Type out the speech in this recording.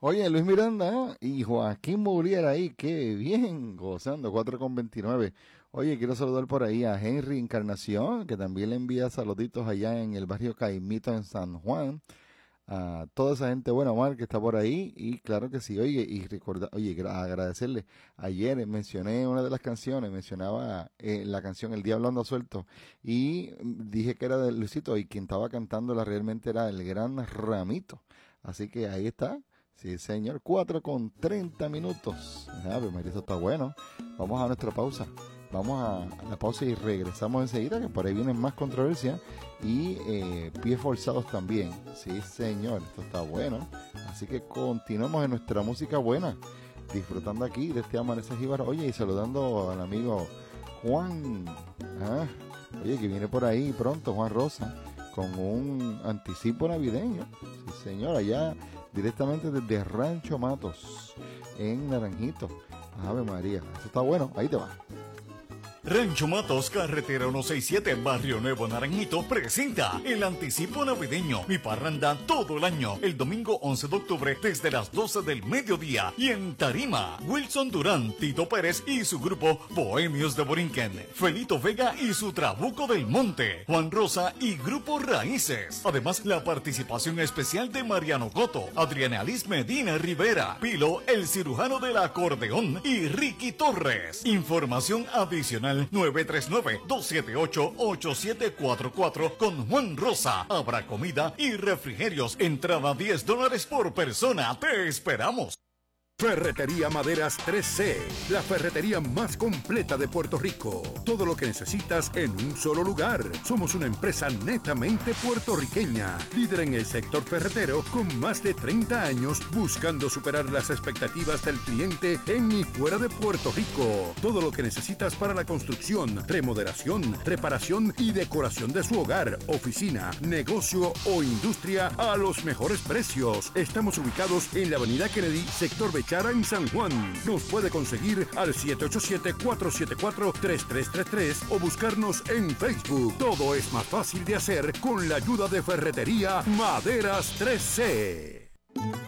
Oye, Luis Miranda y Joaquín Muriel ahí, qué bien, gozando, 4:29. Oye, quiero saludar por ahí a Henry Encarnación, que también le envía saluditos allá en el barrio Caimito en San Juan. A toda esa gente buena, Omar, que está por ahí. Y claro que sí, oye, y agradecerle. Ayer mencioné una de las canciones, mencionaba la canción El Diablo Anda Suelto. Y dije que era de Luisito, y quien estaba cantándola realmente era el gran Ramito. Así que ahí está. Sí, señor, 4:30. María, eso está bueno. Vamos a nuestra pausa. Vamos a la pausa y regresamos enseguida, que por ahí vienen más controversia y pies forzados también. Sí, señor, esto está bueno. Así que continuamos en nuestra música buena, disfrutando aquí de este Amanecer Jíbaro. Oye, y saludando al amigo Juan. Oye, que viene por ahí pronto, Juan Rosa, con un anticipo navideño. Sí, señor, allá directamente desde Rancho Matos, en Naranjito. Ave María, eso está bueno, ahí te va. Rancho Matos, carretera 167, Barrio Nuevo Naranjito, presenta el anticipo navideño, mi parranda todo el año, el domingo 11 de octubre desde las 12 del mediodía. Y en tarima, Wilson Durán, Tito Pérez y su grupo Bohemios de Borinquen, Felito Vega y su Trabuco del Monte, Juan Rosa y Grupo Raíces. Además, la participación especial de Mariano Coto, Adriana Alice Medina Rivera, Pilo, el cirujano del acordeón y Ricky Torres. Información adicional 939-278-8744 con Juan Rosa. Habrá comida y refrigerios. Entrada $10 por persona. Te esperamos. Ferretería Maderas 3C, la ferretería más completa de Puerto Rico. Todo lo que necesitas en un solo lugar. Somos una empresa netamente puertorriqueña, líder en el sector ferretero con más de 30 años buscando superar las expectativas del cliente en y fuera de Puerto Rico. Todo lo que necesitas para la construcción, remodelación, reparación y decoración de su hogar, oficina, negocio o industria a los mejores precios. Estamos ubicados en la avenida Kennedy, sector Bechara, en San Juan. Nos puede conseguir al 787-474-3333 o buscarnos en Facebook. Todo es más fácil de hacer con la ayuda de Ferretería Maderas 3C.